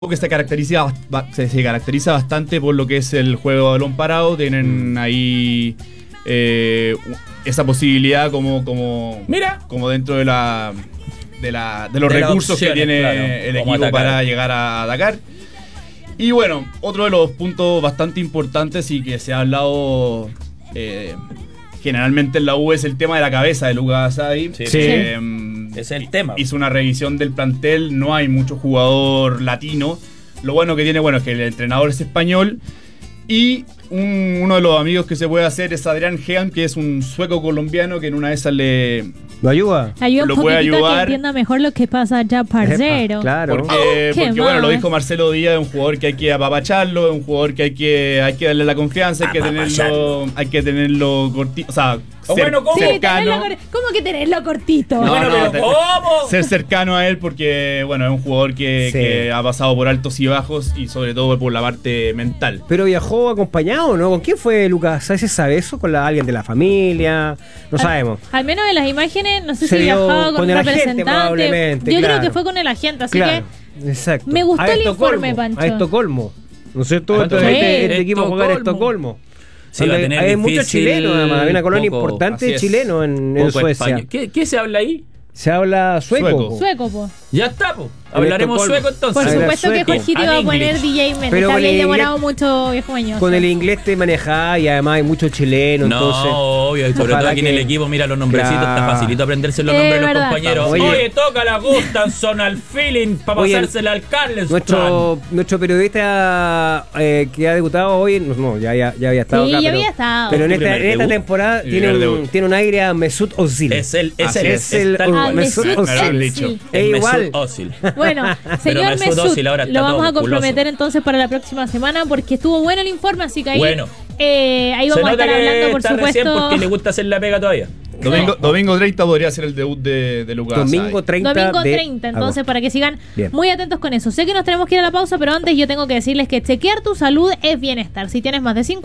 que se caracteriza bastante por lo que es el juego de balón parado. Tienen ahí esa posibilidad como dentro de los recursos que tiene el equipo para llegar a atacar. Y bueno, otro de los puntos bastante importantes y que se ha hablado generalmente en la U es el tema de la cabeza de Lucas Asadi. Es el tema. Hizo una revisión del plantel, no hay mucho jugador latino. Lo bueno que tiene, es que el entrenador es español. Y uno de los amigos que se puede hacer es Adrián Hegan, que es un sueco colombiano que en una de esas ¿lo ayuda? Lo puede ayudar. Que entienda mejor lo que pasa allá, parcero. Claro. Porque lo dijo Marcelo Díaz, es un jugador que hay que apapacharlo, es un jugador que hay que darle la confianza, hay que tenerlo cortito, o sea, cercano. ¿Cómo que tenerlo cortito? ¿Cómo? Ser cercano a él porque, es un jugador que ha pasado por altos y bajos y sobre todo por la parte mental. Pero viajó acompañado, ¿no? ¿Con quién fue Lucas? ¿Se sabe eso? ¿Con alguien de la familia? No sabemos. Al menos en las imágenes, no sé si viajaba con un representante. Yo creo que fue con el agente, así que exacto. Me gustó el informe, Pancho. A Estocolmo, ¿no es cierto? Este equipo juega en Estocolmo. Sí, hay muchos chilenos, además. Hay una colonia importante de chilenos en Suecia. ¿Qué se habla ahí? Se habla sueco. Po. Ya está, po. Hablaremos sueco entonces. Por supuesto que Jorgito iba a poner DJ Mendes. Pero había demorado mucho, viejo mañoso. Con el inglés te manejás y además hay muchos chilenos. No, entonces, obvio. Y sobre todo aquí en el equipo, mira los nombrecitos. Está facilito aprenderse los nombres de los compañeros. Oye, toca la Gustafsson al feeling para pasársela al Carles. Nuestro periodista que ha debutado hoy, ya había estado acá. Sí, ya había estado. Pero en esta temporada tiene un aire a Mesut Özil. Es el Mesut Özil. Es igual. Bueno, señor Mesut, lo vamos a comprometer entonces para la próxima semana porque estuvo bueno el informe, así que ahí, ahí vamos a estar hablando, por supuesto. Porque le gusta hacer la pega todavía. Domingo 30 podría ser el debut de Lucas. Domingo 30, entonces para que sigan muy atentos con eso. Sé que nos tenemos que ir a la pausa, pero antes yo tengo que decirles que chequear tu salud es bienestar. Si tienes más de 5